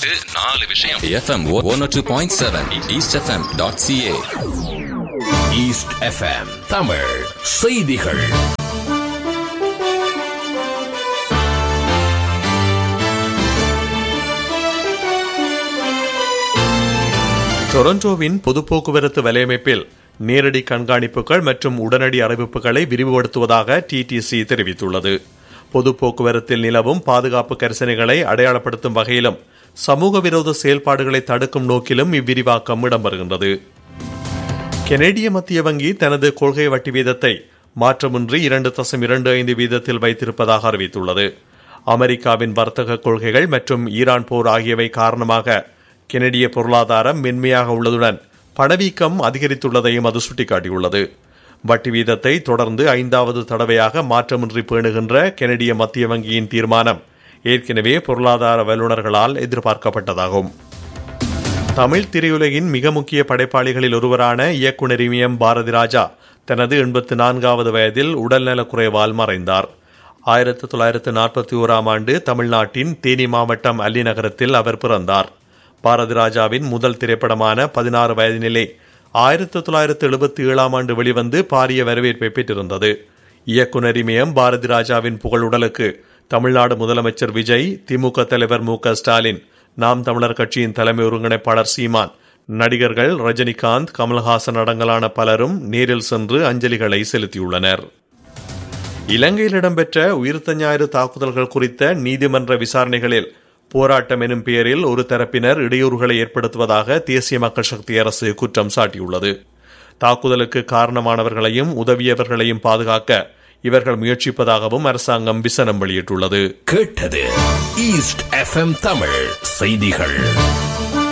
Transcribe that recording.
8 விஷயம் FM 102.7 eastfm.ca. East FM Tamil செய்திகள். டொரண்டோவின் பொது போக்குவரத்து வலையமைப்பில் நேரடி கண்காணிப்புகள் மற்றும் உடனடி அறிவிப்புகளை விரிவுபடுத்துவதாக டிடிசி தெரிவித்துள்ளது. பொது போக்குவரத்தில் நிலவும் பாதுகாப்பு கரிசனைகளை அடையாளப்படுத்தும் வகையிலும் சமூக விரோத செயல்பாடுகளை தடுக்கும் நோக்கிலும் இவ்விரிவாக்கம் இடம்பெறுகின்றது. கெனடிய மத்திய வங்கி தனது கொள்கை வட்டி வீதத்தை மாற்றமின்றி 2.25 வீதத்தில் வைத்திருப்பதாக அறிவித்துள்ளது. அமெரிக்காவின் வர்த்தக கொள்கைகள் மற்றும் ஈரான் போர் ஆகியவை காரணமாக கெனடிய பொருளாதாரம் மென்மையாக உள்ளதுடன் பணவீக்கம் அதிகரித்துள்ளதையும் அது சுட்டிக்காட்டியுள்ளது. வட்டி வீதத்தை தொடர்ந்து 5வது தடவையாக மாற்றமின்றி பேணுகின்ற கெனடிய மத்திய வங்கியின் தீர்மானம் ஏற்கனவே பொருளாதார வல்லுநர்களால் எதிர்பார்க்கப்பட்டதாகும். தமிழ் திரையுலகின் மிக முக்கிய படைப்பாளிகளில் ஒருவரான இயக்குனர் இமயம் பாரதி ராஜா தனது 84வது வயதில் உடல்நலக் குறைவால் மறைந்தார். 1941ஆம் ஆண்டு தமிழ்நாட்டின் தேனி மாவட்டம் அல்லி நகரத்தில் அவர் பிறந்தார். பாரதி ராஜாவின் முதல் திரைப்படமான 16 வயதினிலே 1977ஆம் ஆண்டு வெளிவந்து பாரிய வரவேற்பை பெற்றிருந்தது. இயக்குனர் இமயம் பாரதி ராஜாவின் புகழுடலுக்கு தமிழ்நாடு முதலமைச்சர் விஜய், திமுக தலைவர் மு.க. ஸ்டாலின், நாம் தமிழர் கட்சியின் தலைமை ஒருங்கிணைப்பாளர் சீமான், நடிகர்கள் ரஜினிகாந்த், கமல்ஹாசன் அடங்கலான பலரும் நேரில் சென்று அஞ்சலிகளை செலுத்தியுள்ளனர். இலங்கையில் இடம்பெற்ற உயிர்த்த ஞாயிறு தாக்குதல்கள் குறித்த நீதிமன்ற விசாரணைகளில் போராட்டம் எனும் பெயரில் ஒரு தரப்பினர் இடையூறுகளை ஏற்படுத்துவதாக தேசிய மக்கள் சக்தி அரசு குற்றம் சாட்டியுள்ளது. தாக்குதலுக்கு காரணமானவர்களையும் உதவியவர்களையும் பாதுகாக்க இவர்கள் முயற்சிப்பதாகவும் அரசாங்கம் விசனம் வெளியிட்டுள்ளது. கேட்டது ஈஸ்ட் FM தமிழ் செய்திகள்.